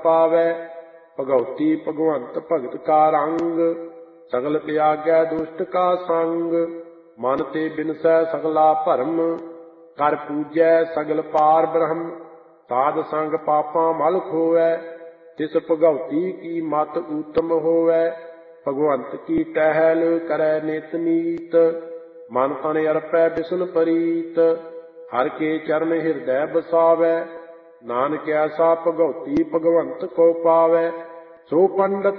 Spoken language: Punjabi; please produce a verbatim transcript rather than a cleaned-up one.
ਪਾਵੈ। ਭਗਉਤੀ ਭਗਵੰਤ ਭਗਤ ਕਾ ਰੰਗ, ਸਗਲ ਤਿਆਗੈ ਦੁਸ਼ਟ ਕਾ ਸੰਗ। ਮਨ ਤੇ ਬਿਨਸੈ ਸਗਲਾ ਭਰਮ, ਕਰ ਪੂਜੈ ਸਗਲ ਪਾਰ ਬ੍ਰਹਮ। ਸਾਧ ਸੰਗ ਪਾਪਾਂ ਮਲ ਖੋਵੈ, ਤਿਸ ਭਗਉਤੀ ਕੀ ਮਤ ਊਤਮ ਹੋਵੈ। ਭਗਵੰਤ ਕੀ ਟਹਿਲ ਕਰੈ ਨਿਤ ਨੀਤ, ਮਨ ਤਨ ਅਰਪੈ ਬਿਸਨ ਪ੍ਰੀਤ। ਹਰਿ ਕੇ ਚਰਨ ਹਿਰਦੈ ਬਸਾਵੈ, ਨਾਨਕ ਐਸਾ ਭਗਉਤੀ ਭਗਵੰਤ ਕੋ ਪਾਵੈ। ਸੋ ਪੰਡਤ